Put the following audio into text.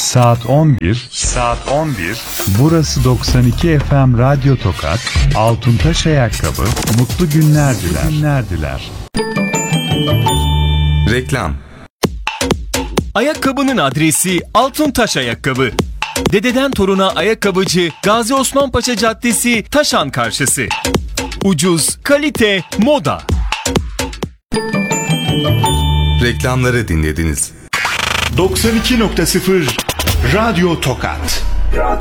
Saat 11. Saat 11. Burası 92 FM Radyo Tokat. Altuntaş Ayakkabı. Mutlu günler diler. Reklam. Ayakkabının adresi Altuntaş Ayakkabı. Dededen toruna ayakkabıcı Gazi Osman Paşa Caddesi, Taşan karşısı. Ucuz, kalite, moda. Reklamları dinlediniz. 92.0 Radyo Tokat.